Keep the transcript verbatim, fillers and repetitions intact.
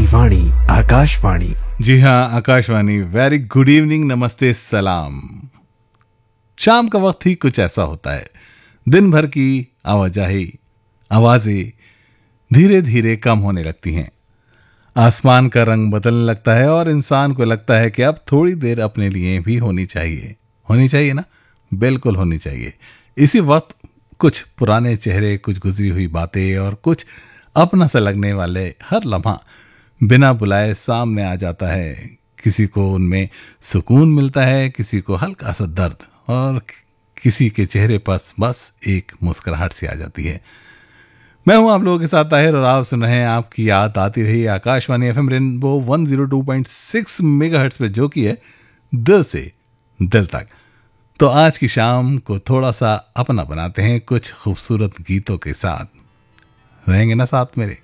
की वाणी आकाशवाणी। जी हाँ, Akashvani. Very good evening, नमस्ते, सलाम। शाम का वक्त ही कुछ ऐसा होता है, दिन भर की आवाजाही आवाजें धीरे धीरे कम होने लगती हैं, आसमान का रंग बदलने लगता है और इंसान को लगता है कि अब थोड़ी देर अपने लिए भी होनी चाहिए। होनी चाहिए ना, बिल्कुल होनी चाहिए। इसी वक्त कुछ पुराने चेहरे, कुछ गुजरी हुई बातें और कुछ अपना सा लगने वाले हर लम्हा बिना बुलाए सामने आ जाता है। किसी को उनमें सुकून मिलता है, किसी को हल्का सा दर्द, और किसी के चेहरे पर बस एक मुस्कुराहट सी आ जाती है। मैं हूं आप लोगों के साथ ताहिर और आप सुन रहे हैं आपकी याद आती रही Akashvani FM rainbow one zero two point six megahertz पे, जो कि है दिल से दिल तक। तो आज की शाम को थोड़ा सा अपना बनाते हैं कुछ खूबसूरत गीतों के साथ। रहेंगे ना साथ मेरे?